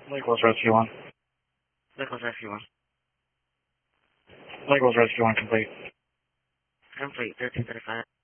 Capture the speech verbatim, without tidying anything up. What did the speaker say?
Legals Rescue one. Legals Rescue one. Legals Rescue one complete. Complete, thirteen thirty-five.